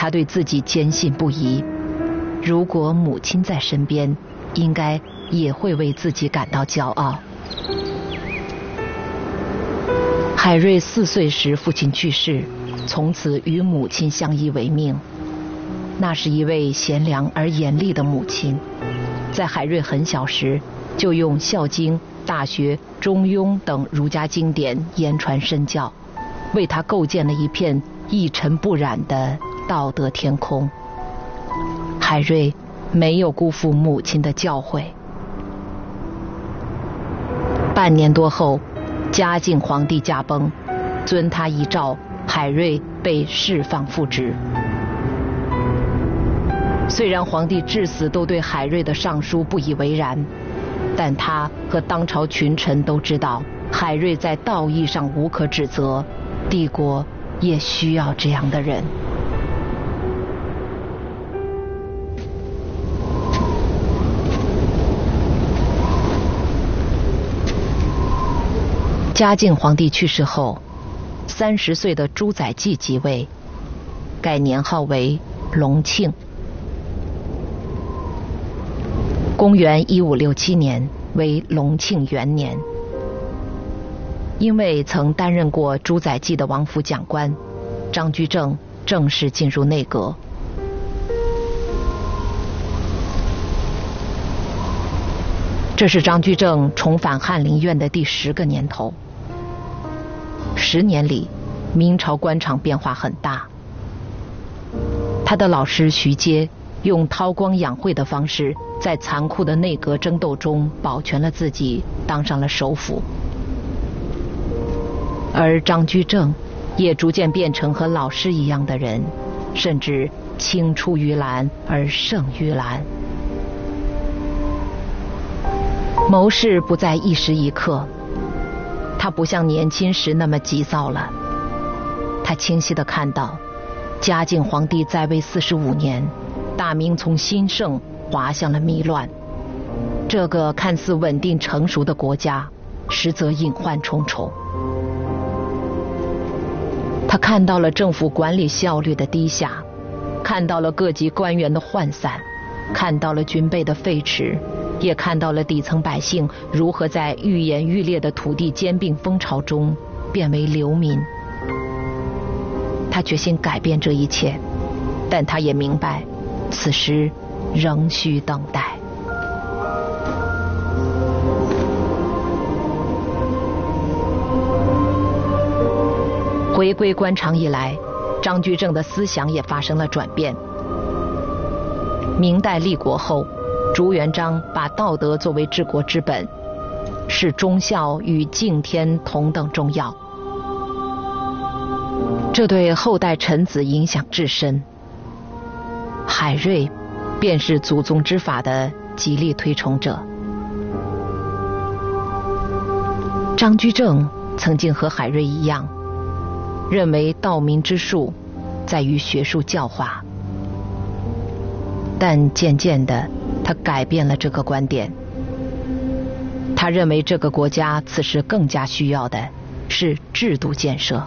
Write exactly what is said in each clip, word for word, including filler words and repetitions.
他对自己坚信不疑，如果母亲在身边，应该也会为自己感到骄傲。海瑞四岁时父亲去世，从此与母亲相依为命。那是一位贤良而严厉的母亲，在海瑞很小时就用《孝经》《大学》《中庸》等儒家经典言传身教，为他构建了一片一尘不染的道德天空。海瑞没有辜负母亲的教诲。半年多后，嘉靖皇帝驾崩，遵他遗诏，海瑞被释放复职。虽然皇帝至死都对海瑞的上书不以为然，但他和当朝群臣都知道海瑞在道义上无可指责，帝国也需要这样的人。嘉靖皇帝去世后，三十岁的朱载际即位，改年号为隆庆。公元一五六七年为隆庆元年。因为曾担任过朱载际的王府讲官，张居正正式进入内阁。这是张居正重返翰林院的第十个年头。十年里，明朝官场变化很大。他的老师徐阶用韬光养晦的方式，在残酷的内阁争斗中保全了自己，当上了首辅。而张居正也逐渐变成和老师一样的人，甚至青出于蓝而胜于蓝。谋事不在一时一刻，他不像年轻时那么急躁了。他清晰地看到，嘉靖皇帝在位四十五年，大明从兴盛滑向了迷乱。这个看似稳定成熟的国家，实则隐患重重。他看到了政府管理效率的低下，看到了各级官员的涣散，看到了军备的废弛，也看到了底层百姓如何在愈演愈烈的土地兼并风潮中变为流民。他决心改变这一切，但他也明白，此时仍需等待。回归官场以来，张居正的思想也发生了转变。明代立国后，朱元璋把道德作为治国之本，视忠孝与敬天同等重要。这对后代臣子影响至深。海瑞便是祖宗之法的极力推崇者。张居正曾经和海瑞一样，认为道明之术在于学术教化，但渐渐的，他改变了这个观点。他认为这个国家此时更加需要的是制度建设。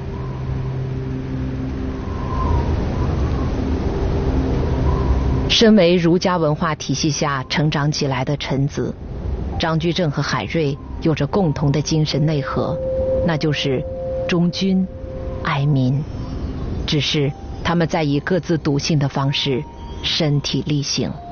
身为儒家文化体系下成长起来的臣子，张居正和海瑞有着共同的精神内核，那就是忠君爱民，只是他们在以各自笃信的方式身体力行。